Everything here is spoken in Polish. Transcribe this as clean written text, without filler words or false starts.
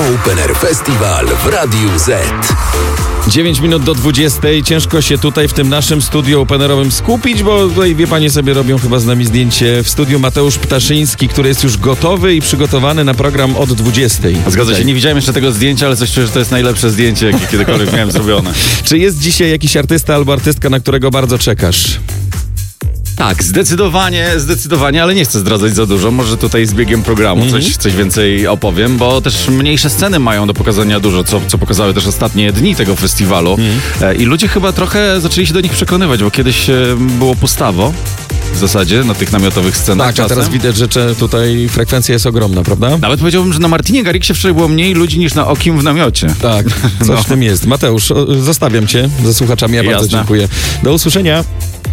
Open Air Festival w Radiu Z. 9 minut do 20. Ciężko się tutaj w tym naszym studiu openerowym skupić, bo tutaj, wie panie, sobie robią chyba z nami zdjęcie. W studiu Mateusz Ptaszyński, który jest już gotowy i przygotowany na program od 20. Zgadza się, nie widziałem jeszcze tego zdjęcia, ale coś czuję, że to jest najlepsze zdjęcie, jakie kiedykolwiek miałem zrobione. Czy jest dzisiaj jakiś artysta albo artystka, na którego bardzo czekasz? Tak, zdecydowanie, ale nie chcę zdradzać za dużo. Może tutaj z biegiem programu coś więcej opowiem, bo też mniejsze sceny mają do pokazania dużo, co pokazały też ostatnie dni tego festiwalu. I ludzie chyba trochę zaczęli się do nich przekonywać, bo kiedyś było pustawo w zasadzie na tych namiotowych scenach. Tak, a czasem. teraz widać, że tutaj frekwencja jest ogromna, prawda? Nawet powiedziałbym, że na Martinie Garrixie wczoraj było mniej ludzi niż na Okim w namiocie. Tak, coś w tym jest. Mateusz, zostawiam cię ze słuchaczami, ja bardzo Jasne. dziękuję. Do usłyszenia.